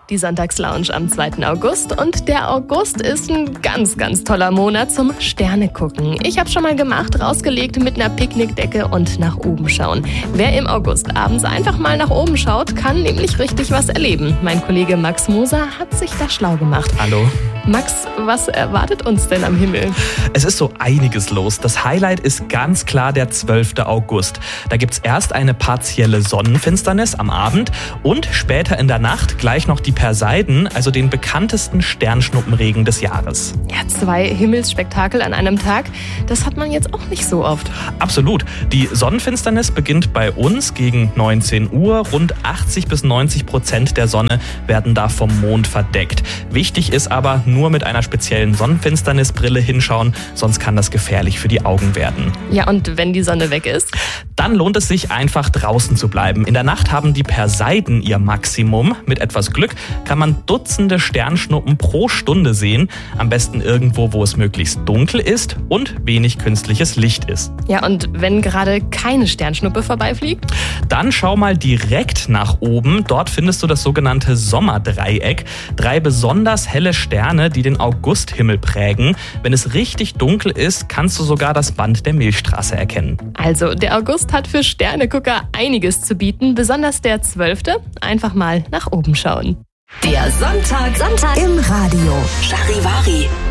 Die Sonntagslounge am 2. August und der August ist ein ganz, ganz toller Monat zum Sternegucken. Ich habe schon mal gemacht, rausgelegt mit einer Picknickdecke und nach oben schauen. Wer im August abends einfach mal nach oben schaut, kann nämlich richtig was erleben. Mein Kollege Max Moser hat sich da schlau gemacht. Hallo. Max, was erwartet uns denn am Himmel? Es ist so einiges los. Das Highlight ist ganz klar der 12. August. Da gibt's erst eine partielle Sonnenfinsternis am Abend und später in der Nacht gleich noch die Perseiden, also den bekanntesten Sternschnuppenregen des Jahres. Ja, 2 Himmelsspektakel an einem Tag, das hat man jetzt auch nicht so oft. Absolut. Die Sonnenfinsternis beginnt bei uns gegen 19 Uhr. Rund 80-90% der Sonne werden da vom Mond verdeckt. Wichtig ist aber, nur mit einer speziellen Sonnenfinsternisbrille hinschauen, sonst kann das gefährlich für die Augen werden. Ja, und wenn die Sonne weg ist? Dann lohnt es sich einfach draußen zu bleiben. In der Nacht haben die Perseiden ihr Maximum. Mit etwas Glück kann man Dutzende Sternschnuppen pro Stunde sehen. Am besten irgendwo, wo es möglichst dunkel ist und wenig künstliches Licht ist. Ja, und wenn gerade keine Sternschnuppe vorbeifliegt? Dann schau mal direkt nach oben. Dort findest du das sogenannte Sommerdreieck. 3 besonders helle Sterne, die den Augusthimmel prägen. Wenn es richtig dunkel ist, kannst du sogar das Band der Milchstraße erkennen. Also, der August hat für Sternegucker einiges zu bieten, besonders der 12. Einfach mal nach oben schauen. Der Sonntag im Radio. Charivari.